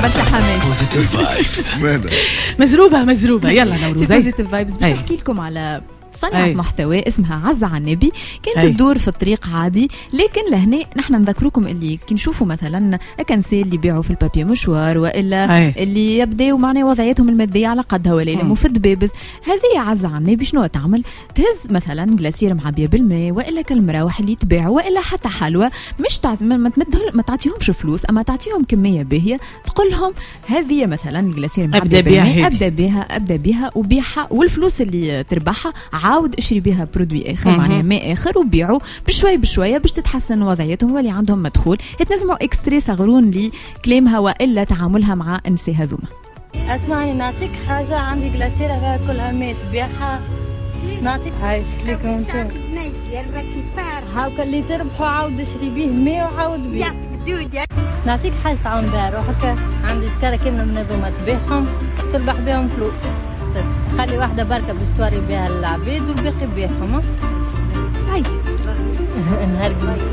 برشا حماس. مزروبة يلا نوروز. بوزيتيف فايبس باش نحكي لكم على صناعة محتوى اسمها عزة عنابي. كانت تدور في الطريق عادي، لكن لهنا نحن نذكركم اللي كي نشوفوا مثلا أكنسي اللي بيعوا في البابي مشوار وإلا اللي يبدأوا معناه وضعيتهم المادية على قدها ولا مفد بابز. هذه عزة عنابي شنو تعمل؟ تهز مثلا جلاسير معبية بالماء وإلا كالمراوح اللي يتباعوا وإلا حتى حلوى، مش ما تعطيهمش فلوس أما تعطيهم كمية باهية، تقول لهم هذه مثلا جلاسير معبية بالماء أبدأ بها وبيعها، والفلوس اللي تربحها عاود اشري بها برودوي اخر معناها ماء اخر وبيعوا بشوي باش تتحسن وضعيتهم واللي عندهم مدخول. يتنجموا اكستري صغرون لكلامها والا تعاملها مع انسي هذوما. اسمعني نعطيك حاجه، عندي جلاسيره كلها ماء تبيعها، نعطيك عايش ليكم انتم هاكا اللي تربحوا عاود اشري بيه ماء وعاود بيه. نعطيك حاجه تعاون بها روحك، عندي شكاره كامله من هذوما تبيعهم تربح بهم فلوس، خلي واحدة بركة باش توري بها العبيد والباقي بيهم. عايش نهار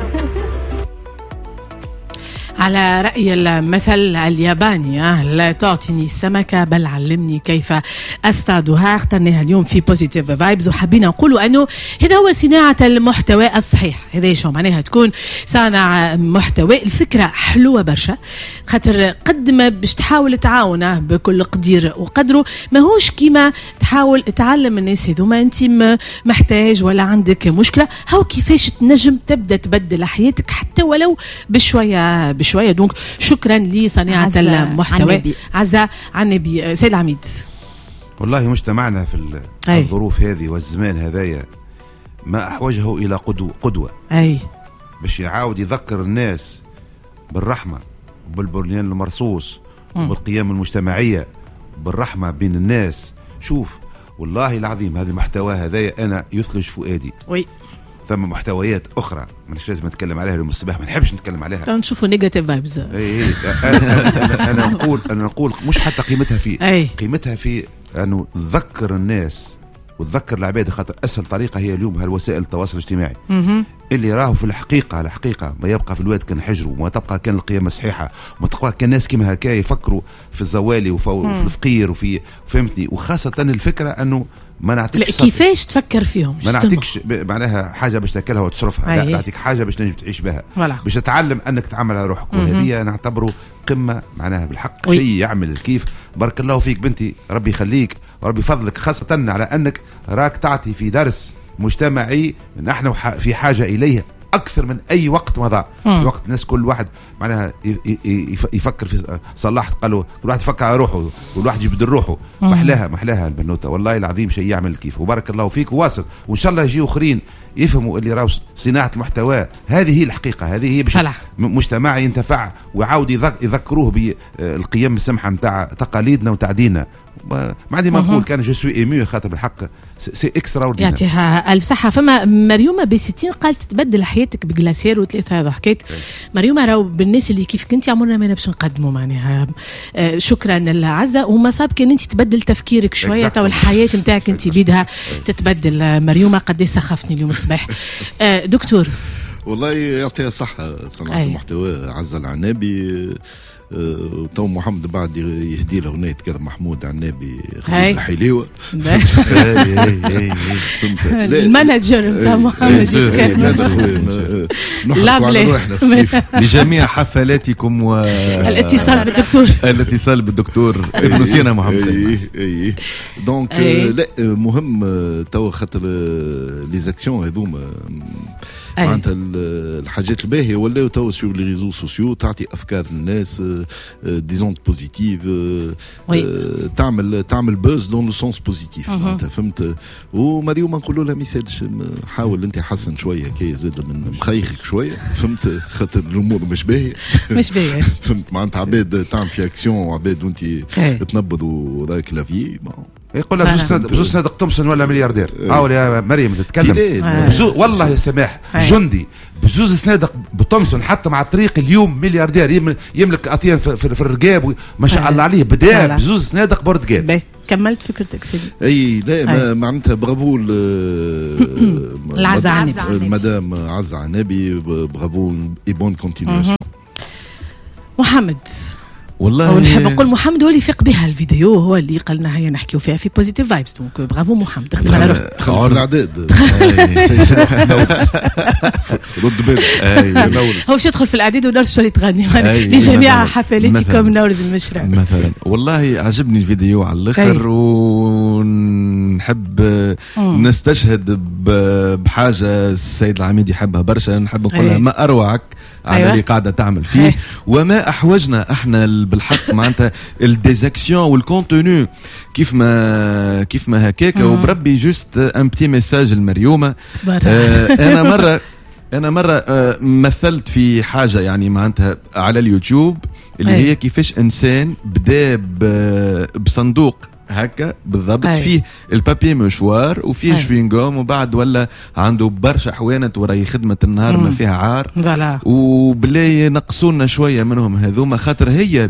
على رأي المثل الياباني، لا تعطيني السمكة بل علمني كيف أصطادها. اخترناها اليوم في بوزيتيف فايبز، وحبينا نقولوا أنه هذا هو صناعة المحتوى الصحيح. هذا شو معناها تكون صانع محتوى. الفكرة حلوة برشا، خاطر قد ما باش تحاول تعاونه بكل قدير وقدره، ماهوش كيما تحاول تعلم الناس هذوما أنت محتاج ولا عندك مشكلة، هاو كيفاش تنجم تبدأ تبدل حياتك حتى ولو بشوية. دونك شكرا لصناعة المحتوى عزة عنابي. سيد العميد، والله مجتمعنا في الظروف هذه والزمان هذايا ما أحوجه إلى قدوة باش يعاود يذكر الناس بالرحمة وبالبنيان المرصوص وبالقيم المجتمعية بالرحمة بين الناس. شوف والله العظيم هذا المحتوى هذايا أنا يثلج فؤادي. ثم محتويات اخرى مش لازم نتكلم عليها اليوم الصباح، ما نحبش نتكلم عليها، نشوفوا نيجاتيف فايبز. انا نقول مش حتى قيمتها في انه تذكر الناس وتذكر العباد، خاطر اسهل طريقه هي اليوم هالوسائل التواصل الاجتماعي اللي راهو في الحقيقه ما يبقى في الواد كان حجره، وما تبقى كان القيم صحيحه، وما تبقى كان الناس كيما هكا يفكروا في الزوالي وفي الفقير وفي فهمتني. وخاصه الفكره انه ما نعطيكش كيفاش تفكر فيهم، ما نعطيكش معناها حاجه باش تاكلها وتصرفها، لا نعطيك حاجه باش تنجم تعيش بها، باش تتعلم انك تعمل على روحك. وهذه نعتبره قمه معناها بالحق شيء يعمل الكيف. بارك الله فيك بنتي، ربي يخليك وربي يفضلك، خاصه على انك راك تعطي في درس مجتمعي نحن في حاجه اليه اكثر من اي وقت مضى. في وقت الناس كل واحد معناها يفكر في صلاح، قالوا كل واحد يفكر على روحه كل واحد يبدل روحه. محلاها البنوته والله العظيم شيء يعمل كيف. وبارك الله فيك وواصل، وان شاء الله يجيوا اخرين يفهموا اللي راهو صناعه المحتوى هذه هي الحقيقه، هذه هي باش مجتمع ينتفع ويعاود يذكروه بالقيم السمحه نتاع تقاليدنا وتعدينا. ما عندي ما نقول، كان جو سوي ايمو خاطر بالحق سي اكسترا اوردينير. يعطيها الف صحه. فما مريومه ب60 قالت تبدل حياتك بجلاسير وثلاثه. هذا حكيت مريومه راهو بالناس اللي كيفك انت عمرنا ما باش نقدموا معناها. شكرا لعزه. وما صاب كان انت تبدل تفكيرك شويه تو الحياه نتاعك انت بيدها تتبدل. مريومه قديش سخفتني اليوم الصباح. دكتور والله يعطيها الصحه صناعه المحتوى عزة العنابي. تو محمد بعد يهدي له اغنيه كذا محمود عنابي خليل الحليوه. المانجر نتاع محمد لجميع حفلاتكم الاتصال بالدكتور ابن سينا محمد. دونك لا مهم تو خاطر لي زاكسيون هذوما معناتها الحاجات الباهيه ولاو تو سور لي ريزو سوسيو تعطي افكار للناس ديزون بوزيتيف، تعمل بوز دون لو سونس بوزيتيف معناتها فهمت. ومريوم نقولوا لها ميساج حاول انت حسن شويه كي زاد من مخيخك شويه فهمت، خاطر الامور مش باهيه فهمت معناتها عباد تعمل في اكسيون وعباد وانت تنبضوا راك كلافيي يقول لك بزوز صادق تومسون ولا ملياردير. حاول يا مريم تتكلم والله يا سماح جندي بزوز صنادق بتومسون حتى مع الطريق اليوم ملياردير يملك اطيان في الرقاب ما شاء الله عليه. بدا بزوز صنادق بورتغال. كملت فكرتك سيدي. اي لا معناتها برافو العزة عنابي المدام عزة عنابي برافو اي بون كونتينيوشن. محمد والله ونحب نقول محمد هو اللي فيق بها الفيديو، هو اللي قال لنا هيا نحكيو فيها في بوزيتيف فايبس. دونك برافو محمد، تخدم على روحك. خلف الاعداد رد بالك. هو باش يدخل في الاعداد ونورس اللي تغني لجميع حفلاتكم نورز المشرع مثلا. والله عجبني الفيديو على الاخر، ونحب نستشهد بحاجه السيد العميد يحبها برشا. نحب نقولها ما اروعك على اللي قاعده تعمل فيه، وما احوجنا احنا بالحق معناتها الديزاكسيون والكونتوني كيف ما هكاك. وبربي جوست ان بتي ميساج المريومه. انا مره مثلت في حاجه يعني معناتها على اليوتيوب اللي هي كيفاش انسان بدا بصندوق هكا بالضبط فيه البابي مشوار وفيه شوينغوم، وبعد ولا عنده برشا حوانت وراي خدمه النهار ما فيها عار، وبلاي نقصونا شويه منهم هذوما، خاطر هي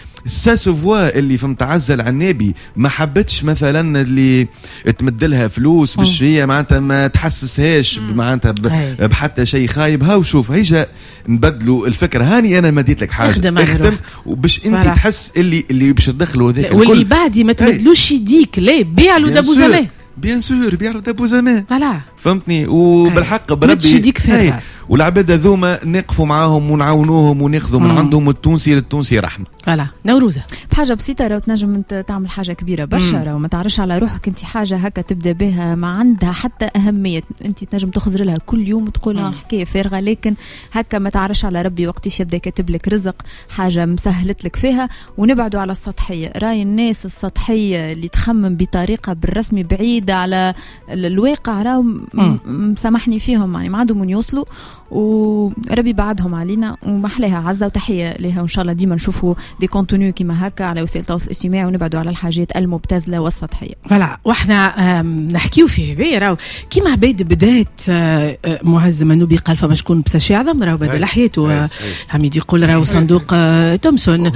ساسوفوا اللي فهمت عزل على النبي ما حبتش مثلا اللي تمدلها فلوس باش هي معناتها ما تحسسهاش معناتها بحتى شيء خايب. هاو شوف هيجا نبدلوا الفكره. هاني انا ما ديت لك حاجه اخدم وباش انت تحس اللي باش تدخلوا هذاك واللي بعدي ما تمدلوش يديك لا بيع له دابو زمان بيان سور بيع له دابو زمان فوالا فهمتني. وبالحق بربي والعباد هذوما نقفوا معاهم ونعاونوهم وناخذوا من عندهم التونسي للتونسي رحمه. فوالا نوروزه بحاجه بسيطه راهو تنجم انت تعمل حاجه كبيره برشا، راهو ما تعرفش على روحك انت حاجه هكا تبدا بها ما عندها حتى اهميه، انت تنجم تخزر لها كل يوم وتقول حكايه فارغه، لكن هكا ما تعرفش على ربي وقتاش يبدا كاتب لك رزق حاجه مسهلت لك فيها. ونبعدوا على السطحيه، راي الناس السطحيه اللي تخمم بطريقه بالرسمي بعيده على الواقع راهو مسامحني فيهم يعني ما عندهم من يوصلوا، وربي بعدهم علينا ومحليها عزة وتحية لها. وإن شاء الله ديما نشوفوا دي كونتونيو كما هكا على وسائل التواصل الاجتماعي ونبعدوا على الحاجات المبتذلة والسطحية. فوالا واحنا نحكيو في هذا راهو كيما عبيد بدات معز منوبي قال فما شكون بساشي عظم راهو بدل حياته حميد يقول راهو صندوق تومسون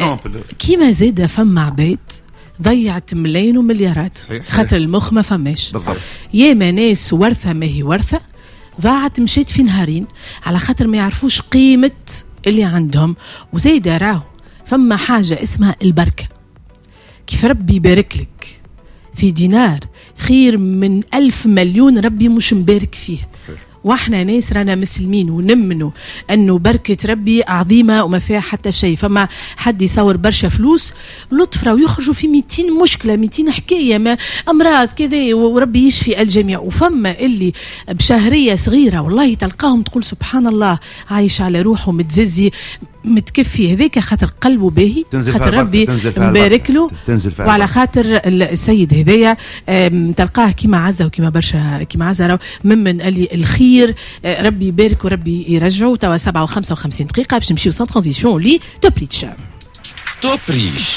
كيما زاد فما عبيد ضيعت ملايين ومليارات خاطر المخ ما فماش. ياما ناس ورثة ما هي ورثة ضاعت مشيت في نهارين على خاطر ما يعرفوش قيمة اللي عندهم. وزيد راهو فما حاجة اسمها البركة، كيف ربي يبارك لك في دينار خير من 1000 مليون ربي مش مبارك فيه. واحنا ناس رانا مسلمين ونمنوا انه بركه ربي عظيمه وما فيها حتى شيء. فما حد يصور برشا فلوس لطف راهو يخرجوا في 200 مشكله 200 حكايه ما امراض كذا وربي يشفي الجميع. وفما اللي بشهريه صغيره والله تلقاهم تقول سبحان الله عايش على روحه متززي متكفي هذاك خاطر قلبه باهي خاطر ربي مبارك له وعلى خاطر السيد هذايا تلقاه كيما عزه وكيما برشا كيما عزه راهو ممن اللي الخير ربي يبارك وربي يرجعه. توا 7:55 دقيقه باش نمشيو سان ترانزيسيون لي توب ريتش. توب ريتش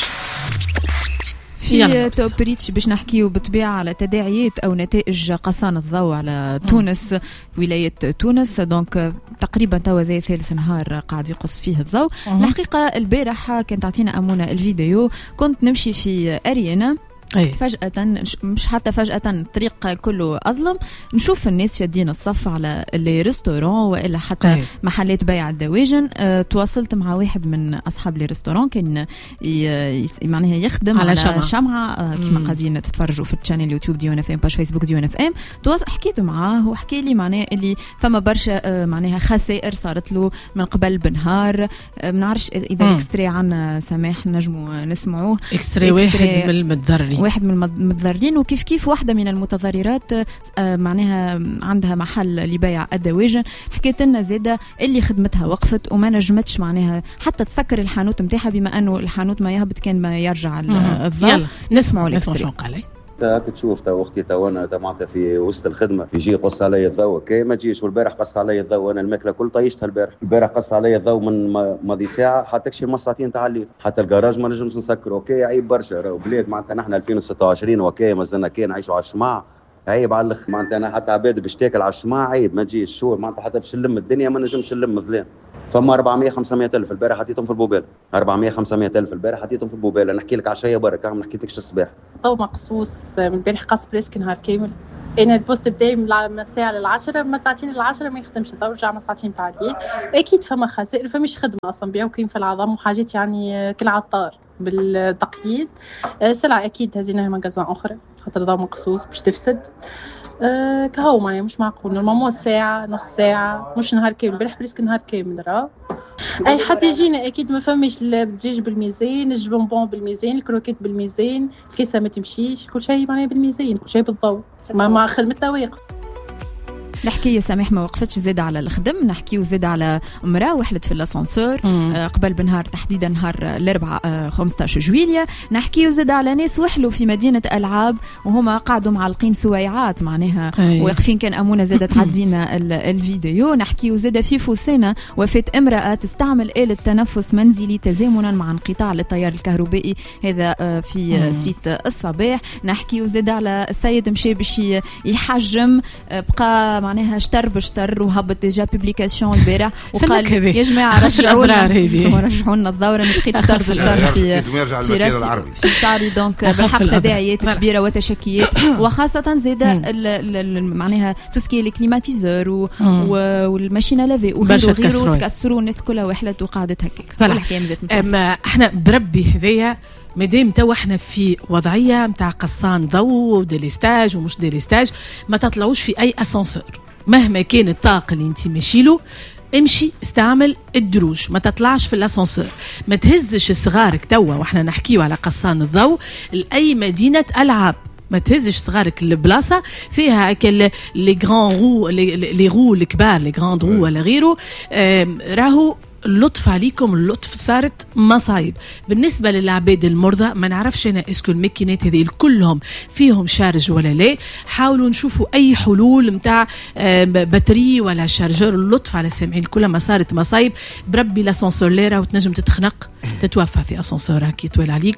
في توب ريتش باش نحكيو بالطبيعة على تداعيات أو نتائج قصان الضوء على تونس ولاية تونس. دونك تقريبا توا ذي ثالث نهار قاعد يقص فيه الضوء. الحقيقة البارح كانت تعطينا أمونة الفيديو، كنت نمشي في أريانا فجأة مش حتى فجأة الطريق كله أظلم، نشوف الناس شادين الصف على اللي ريستورون وإلا حتى محلات بيع الدواجن. تواصلت مع واحد من أصحاب لي ريستورون كان معناها يخدم على شمعة كما قاعدين تتفرجوا في الشانل يوتيوب ديوان اف ام باش فيسبوك ديوان اف ام. حكيت معاه وحكي لي معناها اللي فما برشا معناها خسائر صارت له من قبل بنهار. ما نعرفش إذا الاكستري عنا سماح نجموا نسمعوه. اكستري واحد من المتضررين واحد من المتضررين وكيف كيف واحدة من المتضررات معناها عندها محل لبيع الدواجن. حكيت لنا زادة اللي خدمتها وقفت وما نجمتش معناها حتى تسكر الحانوت متاعها بما انه الحانوت ما يهبط كان ما يرجع الضوء. نسمعوا شنو قال. هاك تشوف تا اختي تا انا معناتها في وسط الخدمه يجي يقص علي الضوء كي ما تجيش. والبارح قص علي الضوء انا الماكله كل طيشتها البارح قص علي الضوء من ماضي ساعه حتى كشي من ساعتين تاع الليل حتى الجراج ما نجمش نسكر. اوكي عيب برشا راهو بلاد معناتها نحن 2026 اوكي مازلنا كي نعيشوا على الشماع عيب على الاخ. معناتها انا حتى عباد باش تاكل على الشماع عيب ما تجيش شهور معناتها حتى باش نلم الدنيا ما نجمش نلم الظلام. فما 400-500 ألف البارح حطيتهم في البوبال 400-500 ألف البارح حطيتهم في البوبال. انا نحكي لك عشيه برك ما حكيتلكش الصباح. او مقصوص من البارح قص بريسك نهار كامل انا البوست بتاعي من الساعه للعشرة، من ساعتين للعشرة ما يخدمش الضوء، رجع من ساعتين تاع الليل. اكيد فما خسائر، فمش خدمه اصلا بيعوا كريم في العظام وحاجات يعني كالعطار بالتقييد. سلعه اكيد هزيناها مجازان اخرى خاطر ضوء مقصوص باش تفسد. كهو معناها مش معقول نورمالمون ساعه نص ساعه مش نهار كامل. البارح بريسك نهار كامل راه اي حتى يجينا اكيد ما فماش الدجاج بالميزان، الجبنبون بالميزان، الكروكيت بالميزان، الكيسه ما تمشيش، كل شيء معناها بالميزان، كل شيء بالضوء ما خدمتها واقف. الحكايه سامح ما وقفتش زاد على الخدم، نحكيو زاد على امراه وحلت في الاسانسور قبل بنهار تحديدا نهار الاربعاء 15 جويليا. نحكيو زاد على ناس وحلوا في مدينه العاب وهما قاعدوا معلقين سويعات معناها واقفين. كان امونه زاد تعدينا الفيديو. نحكيو زاد في فوسينا وفاه امراه تستعمل آلة تنفس منزلي تزامنا مع انقطاع للتيار الكهربائي، هذا في سيت الصباح. نحكيو زاد على السيد مشى باش يحجم، بقى معناها شتر وهبط ديجا بوبليكاسيون البارح وقال يا جماعه رجعوا لنا الدوره، ما بقيت شتر في راسي في شعري. دونك بالحق تداعيات كبيره وتشكيات، وخاصه زاد معناها توسكي لي كليماتيزور والماشينه لافي وغيره تكسروا الناس كلها وحلت وقعدت هكاك. والحكايه مازالت احنا بربي هذيا مادام تو احنا في وضعيه نتاع قصان ضوء وديليستاج ومش ديليستاج، ما تطلعوش في اي اسانسور مهما كان الطاقه اللي انت ماشي له. امشي استعمل الدروج، ما تطلعش في الاسانسور، ما تهزش صغارك توا واحنا نحكيو على قصان الضوء لاي مدينه العاب. ما تهزش صغارك البلاصه فيها هكا لي غران رو لي رو الكبار لي غران رو ولا غيره. راهو اللطف عليكم، اللطف صارت مصايب بالنسبه للعباد المرضى. ما نعرفش انا اسكو الماكينات هذه كلهم فيهم شارج ولا لا. حاولوا نشوفوا اي حلول نتاع باتري ولا شارجور. اللطف على السامعين، كل ما صارت مصايب بربي لاسانسور ليرا وتنجم تتخنق تتوفى في اسانسور هكي طويل عليك.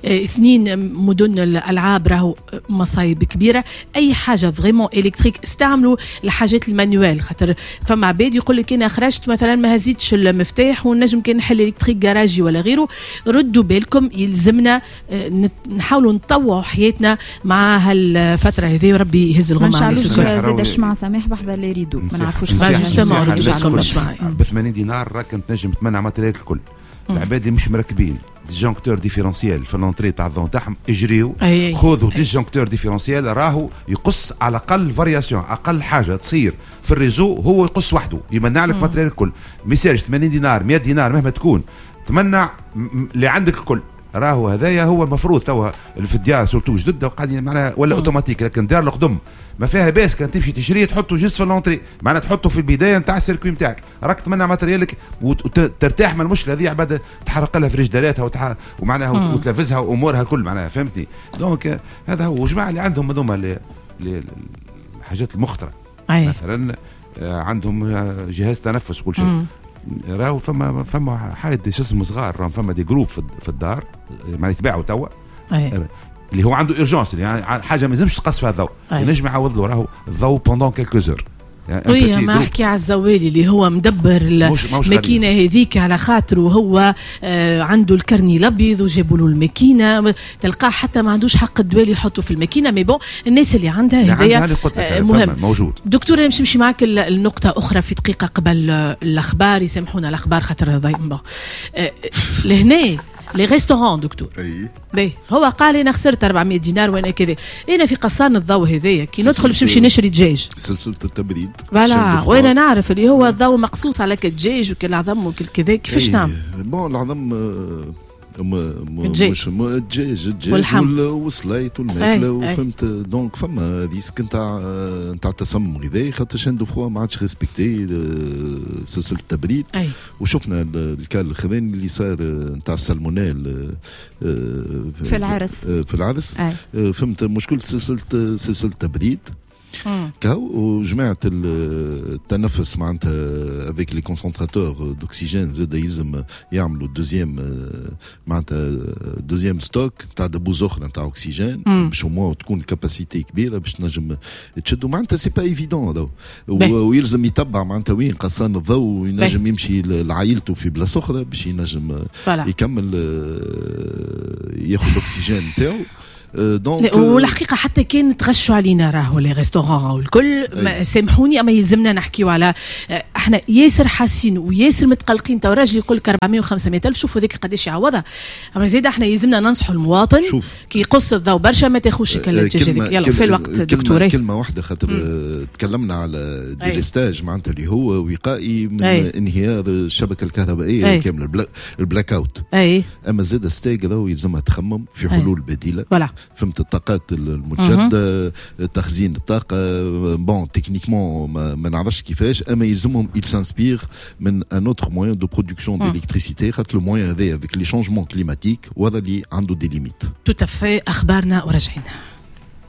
2 مدن الالعاب راهو مصايب كبيره. اي حاجه فريمون الكتريك استعملوا الحاجات المانيوال، خاطر فما عباد يقول لك انا خرجت مثلا ما هزيتش المفتاح ونجم كان نحل الكتريك جراجي ولا غيره. ردوا بالكم، يلزمنا نحاولوا نطوعوا حياتنا مع هالفتره هذه، وربي يهز الغمه على السوق. زاد الشمع سامح بحذا اللي يريدوا ما نعرفوش جوستومون ردوا عليكم الشمع ب 80 دينار راك تنجم تمنع ماتريال الكل. العباد اللي مش مركبين ديجونكتور ديفيرونسيال في اللونتري تاع الضوء تاعهم اجريو خذوا ديجونكتور ديفيرونسيال، راهو يقص على الاقل فارياسيون، اقل حاجه تصير في الريزو هو يقص وحده يمنع لك ماتريال الكل. ميساج 80 دينار 100 دينار مهما تكون تمنع اللي عندك الكل. راهو هذايا هو المفروض توا في الديار سورتو جدد وقاعدين معناها ولا اوتوماتيك، لكن دار القدم ما فيها باس كان تمشي تشريه تحطه جست في اللونتري، معناها تحطه في البدايه نتاع السيركوي نتاعك، راك تمنع ماتريالك وترتاح من المشكله هذه. بعد تحرق لها فريجداراتها ومعناها وتلفزها وامورها كل معناها فهمتني. دونك هذا هو. وجماعه اللي عندهم هذوما الحاجات المخطره مثلا عندهم جهاز تنفس وكل شيء، راهو فما حاجه شو اسمه صغار، راهو فما دي جروب في الدار ما يتباعوا توا اللي هو عنده اورجونس، يعني حاجه ما لازمش تقص فيها الضوء، ينجم يعوض له راهو الضوء بوندون كيلكوزور. وي ما احكي على الزوالي اللي هو مدبر الماكينه هذيك على خاطر وهو عنده الكرني الابيض وجابوا له الماكينه، تلقاه حتى ما عندوش حق الدوالي يحطوا في الماكينه. مي بون الناس اللي عندها هدايا مهم. موجود دكتور. انا نمشي معك النقطه اخرى في دقيقه قبل الاخبار، يسامحونا الاخبار خاطر ضايعين لهنا لي ريستورون دكتور. باهي هو قال انا خسرت 400 دينار وانا كذا. انا في قصان الضوء هذايا كي ندخل باش نمشي نشري دجاج سلسله التبريد فوالا، وانا نعرف اللي هو الضوء مقصوص على الدجاج وكالعظم وكذا. كيفاش نعمل؟ بون العظم مش الدجاج والسلايت والماكله وفهمت. دونك فما ريسك نتاع التسمم الغذائي خاطر دو فوا ما عادش ريسبكتي سلسله التبريد. وشفنا الكال الاخراني اللي صار نتاع السالمونيل في العرس فهمت. مشكله سلسله التبريد كهو. وجماعة التنفس معناتها افيك لي كونسونطراتور دوكسيجين زاد يلزم يعملوا دوزيام ستوك تاع دبوز اخرى تاع اكسجين باش هما تكون الكاباسيتي كبيره باش تنجم تشدوا. معناتها سي با ايفيدون ويلزم يتبع معناتها وين قصان الضوء وينجم يمشي لعائلته في بلاصه اخرى باش ينجم ياخذ الاكسجين نتاعو. دونك والحقيقه حتى كان تغشوا علينا راهو لي ريستورون والكل سامحوني اما يلزمنا نحكيو على احنا ياسر حاسين وياسر متقلقين. تو راجل يقول لك 400 و500 الف، شوفوا ذيك قداش يعوضها. اما زيد احنا يلزمنا ننصحوا المواطن كي يقص الضوء برشا ما تاخذش كلات هذيك. يلا في الوقت دكتوري كلمه واحده خاطر تكلمنا على ديليستاج معناتها اللي هو وقائي من انهيار الشبكه الكهربائيه كامله البلاك اوت. اما زيد ستيج هذا يلزمها تخمم في حلول بديله. فهمت الطاقات المتجدده، تخزين الطاقه بون تكنيكمون ما نعرفش كيفاش، اما يلزمهم il s'inspire من ان اوتر موين دو برودكسيون ديليكتريسيتي خاطر الموين هذا افيك لي شونجمون كليماتيك وهذا اللي عنده دي ليميت. تو تفي اخبارنا ورجعنا.